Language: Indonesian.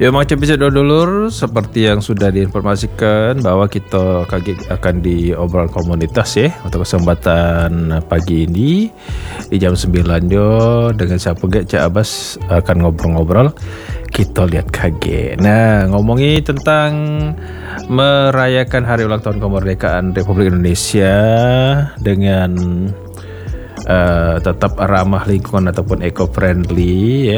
Ya macam episode dulur, seperti yang sudah diinformasikan bahwa kita akan di obrolan komunitas ya untuk kesempatan pagi ini di jam 9 jo dengan siapa Cak Abbas akan ngobrol-ngobrol. Kita lihat KG. Nah, ngomongin tentang merayakan hari ulang tahun kemerdekaan Republik Indonesia dengan tetap ramah lingkungan ataupun eco-friendly ya.